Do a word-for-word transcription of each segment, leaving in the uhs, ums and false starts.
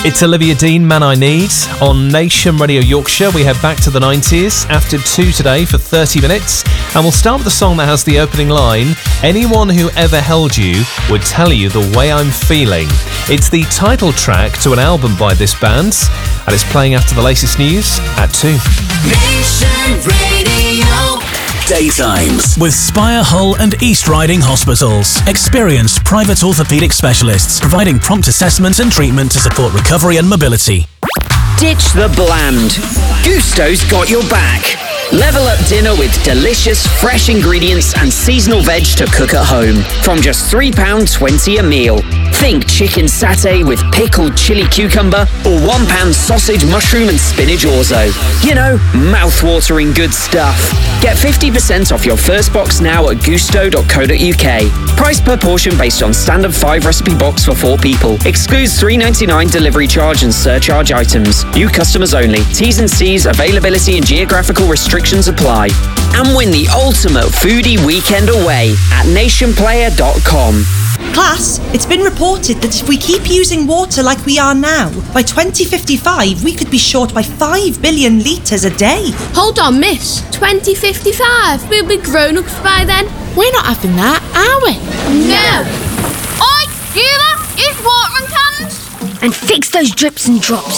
It's Olivia Dean, Man I Need. On Nation Radio Yorkshire, we head back to the nineties after two today for thirty minutes. And we'll start with the song that has the opening line, "Anyone who ever held you would tell you the way I'm feeling." It's the title track to an album by this band, and it's playing after the latest news at two. Nation Radio. Daytimes with Spire, Hull and East Riding Hospitals. Experienced private orthopaedic specialists providing prompt assessment and treatment to support recovery and mobility. Ditch the bland. Gusto's got your back. Level up dinner with delicious, fresh ingredients and seasonal veg to cook at home. From just three pounds twenty a meal. Think chicken satay with pickled chili cucumber or one pound sausage, mushroom and spinach orzo. You know, mouth-watering good stuff. Get fifty percent off your first box now at gusto dot co dot uk. Price per portion based on standard five recipe box for four people. Excludes three ninety-nine delivery charge and surcharge items. New customers only. T's and C's, availability and geographical restrictions apply. And win the ultimate foodie weekend away at nation player dot com. Class, it's been reported that if we keep using water like we are now, by twenty fifty-five we could be short by five billion litres a day. Hold on, miss. twenty fifty-five? We'll be grown-ups by then. We're not having that, are we? No. Oi, hear that? It's watering cans. And fix those drips and drops.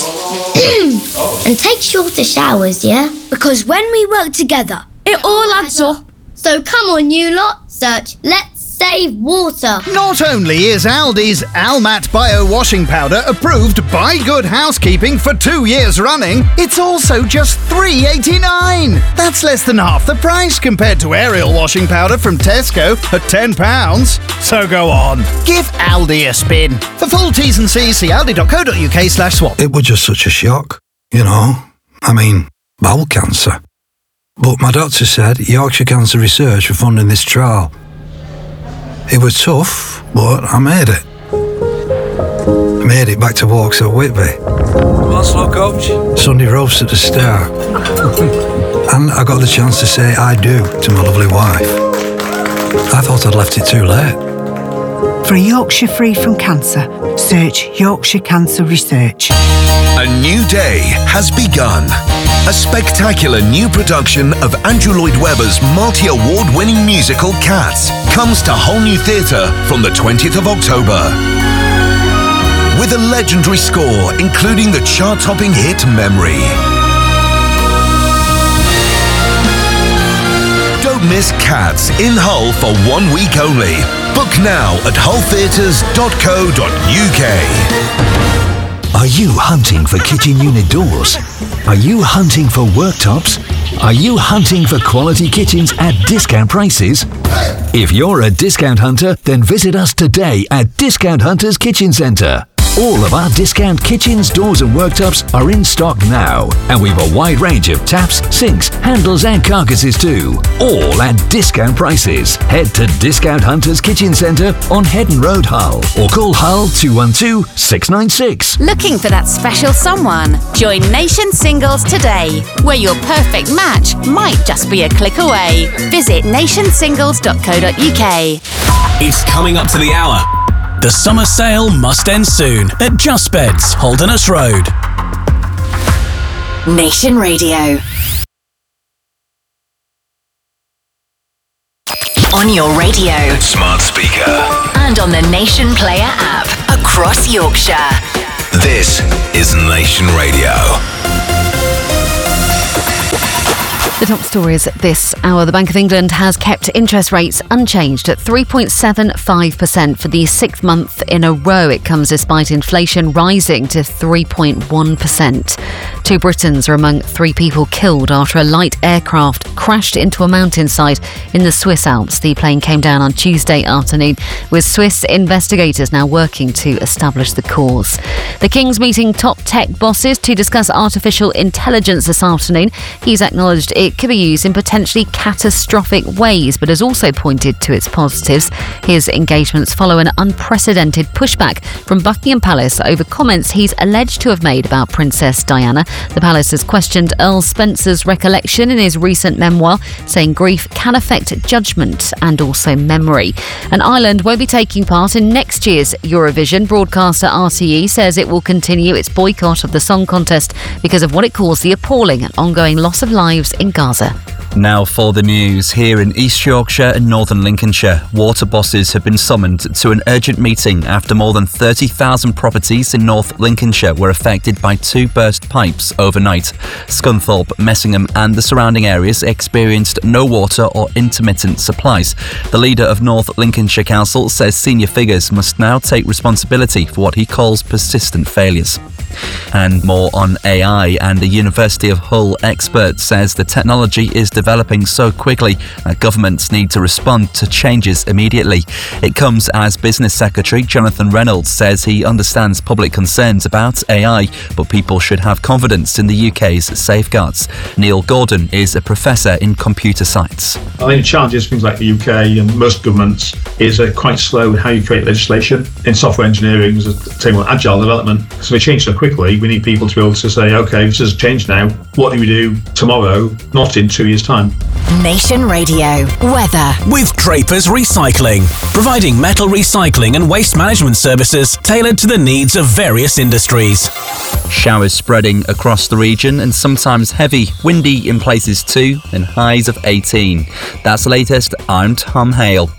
And take shorter showers, yeah? Because when we work together, it all adds up. So come on, you lot, search Let's Save Water. Not only is Aldi's Almat Bio Washing Powder approved by Good Housekeeping for two years running, it's also just three eighty-nine. That's less than half the price compared to Ariel Washing Powder from Tesco at ten pounds. So go on, give Aldi a spin. For full T's and C's, see aldi dot co dot uk slash swap. It was just such a shock, you know. I mean, bowel cancer. But my doctor said Yorkshire Cancer Research were funding this trial. It was tough, but I made it. I made it back to Vauxhall Whitby. What's up, coach? Sunday roast at the Star. And I got the chance to say I do to my lovely wife. I thought I'd left it too late. For a Yorkshire free from cancer, search Yorkshire Cancer Research. A new day has begun. A spectacular new production of Andrew Lloyd Webber's multi-award winning musical Cats comes to Whole New Theatre from the twentieth of October. With a legendary score including the chart-topping hit Memory. Don't miss Cats in Hull for one week only. Book now at hull theatres dot co dot uk. Are you hunting for kitchen unit doors? Are you hunting for worktops? Are you hunting for quality kitchens at discount prices? If you're a discount hunter, then visit us today at Discount Hunters Kitchen Centre. All of our discount kitchens, doors and worktops are in stock now, and we've a wide range of taps, sinks, handles and carcasses too, all at discount prices. Head to Discount Hunters Kitchen Centre on Headon Road, Hull, or call Hull two one two, six nine six. Looking for that special someone? Join Nation Singles today, where your perfect match might just be a click away. Visit nation singles dot co dot uk. It's coming up to the hour. The summer sale must end soon at Just Beds, Holderness Road. Nation Radio. On your radio, smart speaker, and on the Nation Player app across Yorkshire. This is Nation Radio. The top stories this hour. The Bank of England has kept interest rates unchanged at three point seven five percent for the sixth month in a row. It comes despite inflation rising to three point one percent. Two Britons are among three people killed after a light aircraft crashed into a mountainside in the Swiss Alps. The plane came down on Tuesday afternoon, with Swiss investigators now working to establish the cause. The King's meeting top tech bosses to discuss artificial intelligence this afternoon. He's acknowledged it it could be used in potentially catastrophic ways, but has also pointed to its positives. His engagements follow an unprecedented pushback from Buckingham Palace over comments he's alleged to have made about Princess Diana. The palace has questioned Earl Spencer's recollection in his recent memoir, saying grief can affect judgment and also memory. And Ireland won't be taking part in next year's Eurovision. Broadcaster R T E says it will continue its boycott of the song contest because of what it calls the appalling and ongoing loss of lives in Gaza. Now for the news. Here in East Yorkshire and Northern Lincolnshire, water bosses have been summoned to an urgent meeting after more than thirty thousand properties in North Lincolnshire were affected by two burst pipes overnight. Scunthorpe, Messingham and the surrounding areas experienced no water or intermittent supplies. The leader of North Lincolnshire Council says senior figures must now take responsibility for what he calls persistent failures. And more on A I, and the University of Hull expert says the technology is developing so quickly that governments need to respond to changes immediately. It comes as Business Secretary Jonathan Reynolds says he understands public concerns about A I, but people should have confidence in the U K's safeguards. Neil Gordon is a professor in computer science. I think the challenge is things like the U K and most governments is uh, quite slow in how you create legislation. In software engineering, there's a term called agile development. So they change so quickly, we need people to be able to say, OK, this has changed now. What do we do tomorrow, not in two years' time? Nation Radio weather with Draper's Recycling, providing metal recycling and waste management services tailored to the needs of various industries. Showers spreading across the region and sometimes heavy, windy in places too, and highs of eighteen. That's the latest. I'm Tom Hale.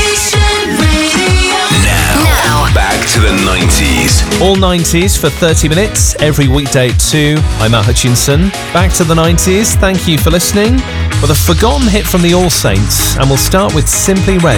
Now, back to the nineties. All nineties for thirty minutes, every weekday at two. I'm Matt Hutchinson. Back to the nineties. Thank you for listening. With a forgotten hit from the All Saints, and we'll start with Simply Red.